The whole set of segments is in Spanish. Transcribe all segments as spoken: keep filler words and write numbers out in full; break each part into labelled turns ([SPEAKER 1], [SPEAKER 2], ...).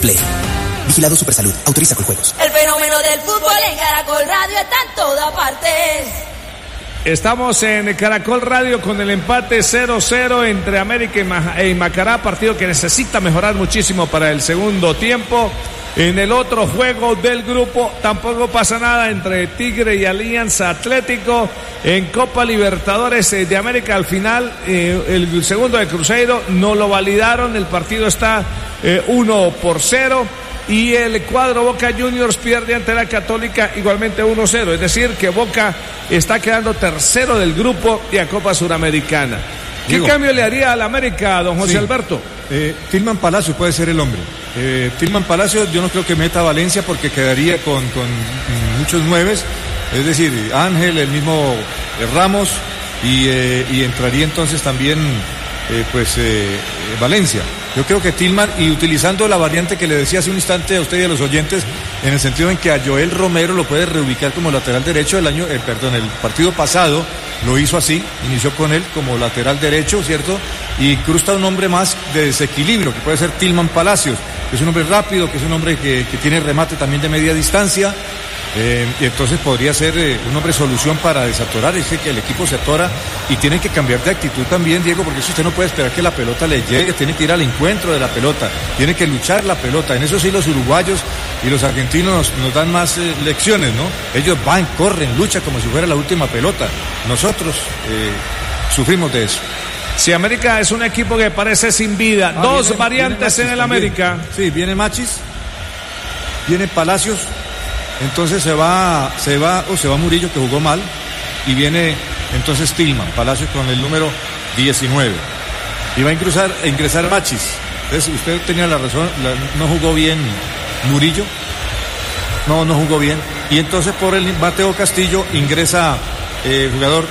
[SPEAKER 1] Play. Vigilado Supersalud. Autoriza con juegos.
[SPEAKER 2] El fenómeno del fútbol en Caracol Radio está en toda parte.
[SPEAKER 3] Estamos en Caracol Radio con el empate cero cero entre América y Macará, partido que necesita mejorar muchísimo para el segundo tiempo. En el otro juego del grupo tampoco pasa nada entre Tigre y Alianza Atlético. En Copa Libertadores de América al final eh, el segundo de Cruzeiro no lo validaron, el partido está eh, uno por cero. Y el cuadro Boca Juniors pierde ante la Católica igualmente uno cero. Es decir, que Boca está quedando tercero del grupo y a Copa Suramericana. ¿Qué Diego, cambio le haría a la América, don José sí, Alberto?
[SPEAKER 4] Eh, Tilman Palacios puede ser el hombre. Eh, Tilman Palacios yo no creo que meta a Valencia porque quedaría con, con muchos nueves. Es decir, Ángel, el mismo eh, Ramos y, eh, y entraría entonces también eh, pues eh, Valencia. Yo creo que Tilman, y utilizando la variante que le decía hace un instante a usted y a los oyentes, en el sentido en que a Joel Romero lo puede reubicar como lateral derecho, el año, eh, perdón, el partido pasado lo hizo así, inició con él como lateral derecho, ¿cierto? Y cruza un hombre más de desequilibrio, que puede ser Tilman Palacios, que es un hombre rápido, que es un hombre que, que tiene remate también de media distancia. Eh, y entonces podría ser eh, un hombre solución para desatorar. Es que el equipo se atora y tiene que cambiar de actitud también, Diego, porque eso usted no puede esperar que la pelota le llegue, tiene que ir al encuentro de la pelota, tiene que luchar la pelota. En eso sí los uruguayos y los argentinos nos, nos dan más eh, lecciones, ¿no? Ellos van, corren, luchan como si fuera la última pelota. Nosotros eh, sufrimos de eso.
[SPEAKER 3] Si América es un equipo que parece sin vida, ah, dos viene, variantes viene Machis, en el también. América.
[SPEAKER 4] Sí, viene Machis, viene Palacios. Entonces se va, se va, o oh, se va Murillo, que jugó mal, y viene entonces Tilman, Palacios con el número diecinueve. Y va a ingresar, a ingresar Machis. Entonces usted tenía la razón, la, no jugó bien Murillo. No, no jugó bien. Y entonces por el Mateo Castillo ingresa el eh, jugador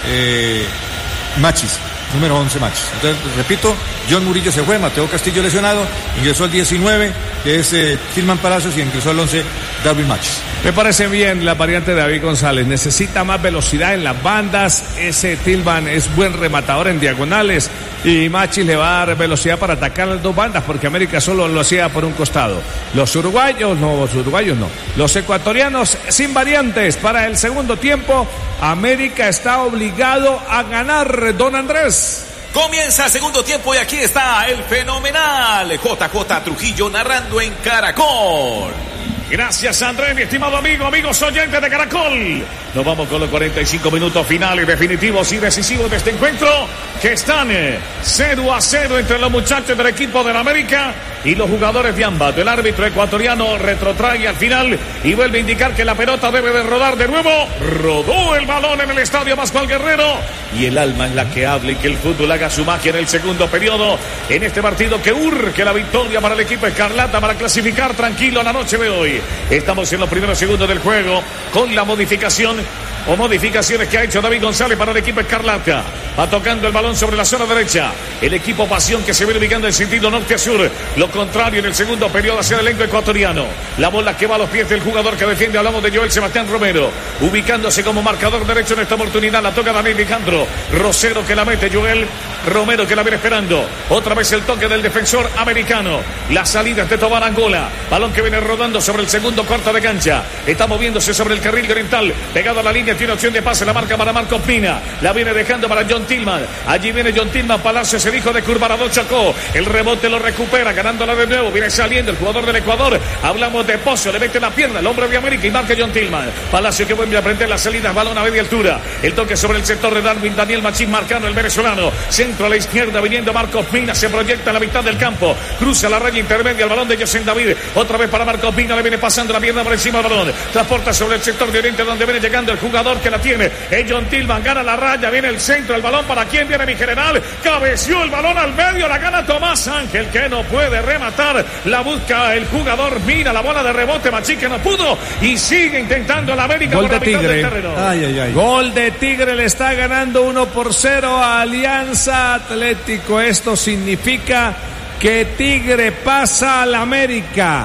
[SPEAKER 4] eh, Machis, número once Machis. Entonces, repito, John Murillo se fue, Mateo Castillo lesionado, ingresó al diecinueve, que es eh, Tilman Palacios, y ingresó al once Darwin Machis.
[SPEAKER 3] Me parece bien la variante de David González. Necesita más velocidad en las bandas. Ese Tilman es buen rematador en diagonales y Machis le va a dar velocidad para atacar las dos bandas, porque América solo lo hacía por un costado. Los uruguayos, no, los uruguayos no. Los ecuatorianos sin variantes para el segundo tiempo. América está obligado a ganar, don Andrés.
[SPEAKER 5] Comienza el segundo tiempo y aquí está el fenomenal J J Trujillo narrando en Caracol.
[SPEAKER 3] Gracias, Andrés, mi estimado amigo, amigos oyentes de Caracol. Nos vamos con los cuarenta y cinco minutos finales definitivos y decisivos de este encuentro, que están cero a cero entre los muchachos del equipo de la América y los jugadores de ambas. El árbitro ecuatoriano retrotrae al final y vuelve a indicar que la pelota debe de rodar de nuevo. Rodó el balón en el estadio Pascual Guerrero y el alma es la que habla y que el fútbol haga su magia en el segundo periodo en este partido que urge la victoria para el equipo escarlata para clasificar tranquilo la noche de hoy. Estamos en los primeros segundos del juego con la modificación o modificaciones que ha hecho David González para el equipo escarlata. Va tocando el balón sobre la zona derecha. El equipo Pasión que se viene ubicando en sentido norte a sur. Lo contrario en el segundo periodo hacia el elenco ecuatoriano. La bola que va a los pies del jugador que defiende. Hablamos de Joel Sebastián Romero. Ubicándose como marcador derecho en esta oportunidad. La toca Daniel Alejandro. Rosero que la mete. Joel Romero que la viene esperando. Otra vez el toque del defensor americano. La salida de Tobar Angola. Balón que viene rodando sobre el segundo cuarto de cancha. Está moviéndose sobre el carril oriental. Pegado a la línea. Tiene opción de pase. La marca para Marcos Pina. La viene dejando para John Tilman. Allí viene John Tilman. Palacios el hijo de Curvarado Chacó. El rebote lo recupera. Ganándola de nuevo. Viene saliendo el jugador del Ecuador. Hablamos de Pozo. Le mete la pierna. El hombre de América. Y marca John Tilman. Palacio que vuelve a prender las salidas. Balón a media altura. El toque sobre el sector de Darwin. Daniel Machín marcando el venezolano. Centro a la izquierda. Viniendo Marcos Pina. Se proyecta en la mitad del campo. Cruza la raya intermedia. El balón de José David. Otra vez para Marcos Pina. Le viene pasando la pierna por encima del balón. Transporta sobre el sector de oriente donde viene llegando el jugador que la tiene. Es John Tilman. Gana la raya. Viene el centro. El balón para quién viene mi general. Cabeció el balón al medio. La gana Tomás Ángel que no puede rematar. La busca el jugador. Mira la bola de rebote. Machín que no pudo. Y sigue intentando la América. Gol
[SPEAKER 5] por
[SPEAKER 3] de
[SPEAKER 5] la mitad
[SPEAKER 3] Tigre.
[SPEAKER 5] del terreno.
[SPEAKER 4] Ay, ay, ay.
[SPEAKER 3] Gol de Tigre. Le está ganando uno por cero a Alianza Atlético. Esto significa que Tigre pasa a la América.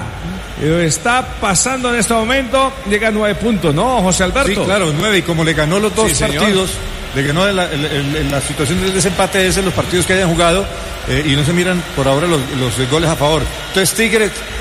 [SPEAKER 3] Está pasando en este momento, llega a nueve puntos, ¿no, José Alberto?
[SPEAKER 4] Sí, claro, nueve, y como le ganó los dos sí, partidos, le ganó en la, en, en la situación del desempate es en los partidos que hayan jugado, eh, y no se miran por ahora los, los goles a favor. Entonces Tigre